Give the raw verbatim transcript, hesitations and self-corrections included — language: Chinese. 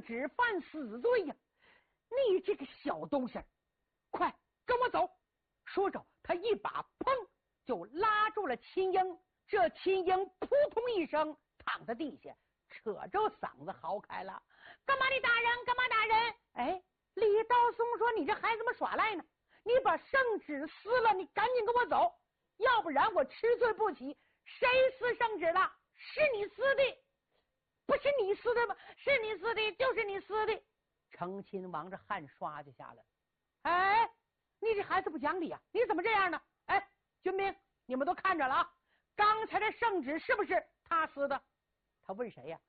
旨犯死罪呀！你这个小东西，快跟我走！说着，他一把砰就拉住了秦英。这秦英扑通一声躺在地下，扯着嗓子嚎开了：“干嘛你打人？干嘛打人？”哎，李道松说：“你这孩子们耍赖呢！你把圣旨撕了，你赶紧跟我走，要不然我吃罪不起。谁撕圣旨了？是你撕的，不是你撕的吗？是你撕的，就是你撕的。”程亲王这汗刷就下来了。哎，你这孩子不讲理啊！你怎么这样呢？哎，军兵，你们都看着了啊！刚才的圣旨是不是他撕的？他问谁呀？